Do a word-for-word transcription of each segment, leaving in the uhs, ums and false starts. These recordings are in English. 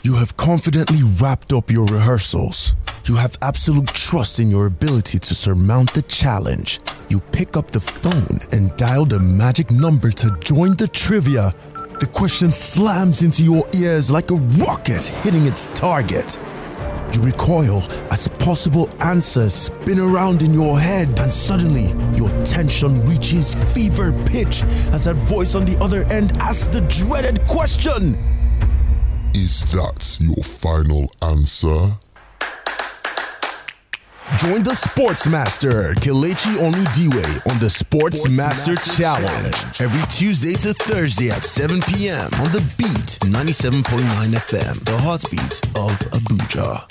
You have confidently wrapped up your rehearsals. You have absolute trust in your ability to surmount the challenge. You pick up the phone and dial the magic number to join the trivia. The question slams into your ears like a rocket hitting its target. You recoil as possible answers spin around in your head, and suddenly your tension reaches fever pitch as that voice on the other end asks the dreaded question. Is that your final answer? Join the Sports Master, Kelechi Onudiwe, on the Sports, Sports Master, Master Challenge. Challenge every Tuesday to Thursday at seven p.m. on the Beat ninety-seven point nine F M, the heartbeat of Abuja.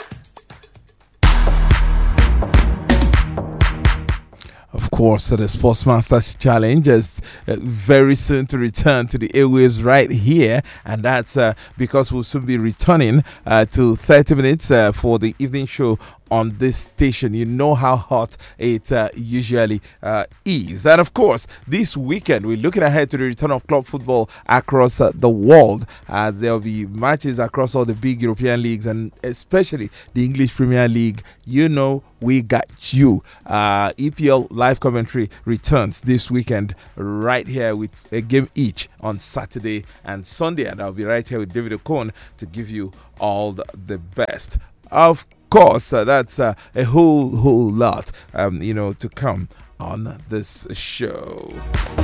Of course, so the Sportsmasters Challenge is uh, very soon to return to the airwaves right here, and that's uh, because we'll soon be returning uh, to thirty minutes uh, for the evening show on this station. You know how hot it uh, usually uh, is. And of course, this weekend, we're looking ahead to the return of club football across uh, the world, as there'll be matches across all the big European leagues and especially the English Premier League. You know, we got you. Uh, E P L live commentary returns this weekend right here with a game each on Saturday and Sunday. And I'll be right here with David Okon to give you all the, the best. Of course, uh, that's uh, a whole, whole lot, um, you know, to come on this show.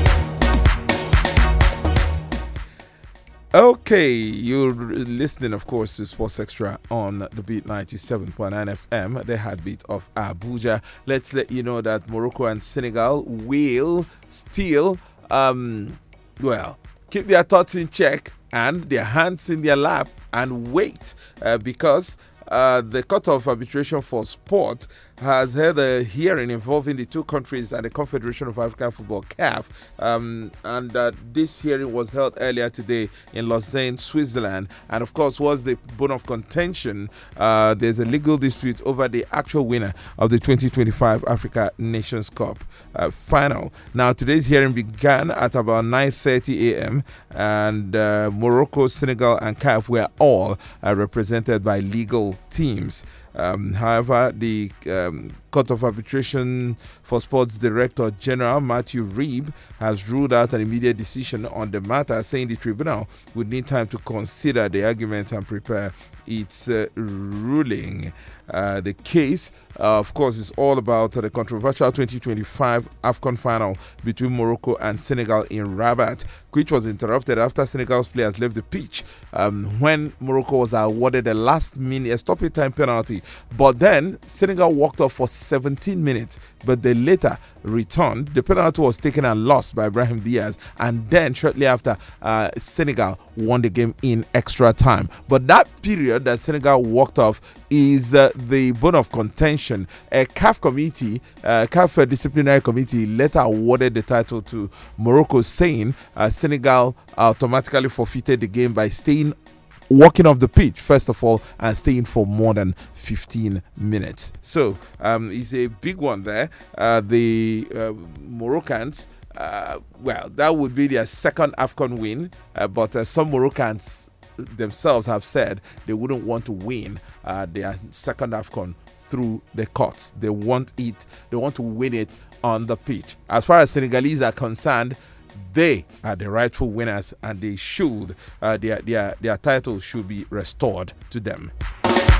Okay, you're listening, of course, to Sports Extra on the Beat ninety-seven point nine F M, the heartbeat of Abuja. Let's let you know that Morocco and Senegal will still, um, well, keep their thoughts in check and their hands in their lap and wait uh, because Uh, the Court of Arbitration for Sport has held a hearing involving the two countries and the Confederation of African Football, C A F. Um, and uh, this hearing was held earlier today in Lausanne, Switzerland. And of course, was the bone of contention. Uh, there's a legal dispute over the actual winner of the twenty twenty-five Africa Nations Cup uh, final. Now, today's hearing began at about nine thirty a.m. and uh, Morocco, Senegal, and C A F were all uh, represented by legal teams. Um, however, the um, Court of Arbitration for Sports Director General Matthew Reeb has ruled out an immediate decision on the matter, saying the tribunal would need time to consider the argument and prepare its uh, ruling. Uh, the case, uh, of course, is all about uh, the controversial twenty twenty-five AFCON final between Morocco and Senegal in Rabat, which was interrupted after Senegal's players left the pitch um, when Morocco was awarded a last-minute a stoppage time penalty. But then Senegal walked off for seventeen minutes, but they later returned. The penalty was taken and lost by Brahim Diaz, and then shortly after, uh, Senegal won the game in extra time. But that period that Senegal walked off is uh, the bone of contention. A C A F committee, uh, C A F disciplinary committee, later awarded the title to Morocco, saying uh, Senegal automatically forfeited the game by staying walking off the pitch first of all and staying for more than fifteen minutes. So um, it's a big one there. Uh, the uh, Moroccans, uh, well, that would be their second AFCON win, uh, but uh, some Moroccans themselves have said they wouldn't want to win uh, their second AFCON through the courts. They want it, they want to win it on the pitch. As far as Senegalese are concerned, they are the rightful winners, and they should uh, their their their title should be restored to them.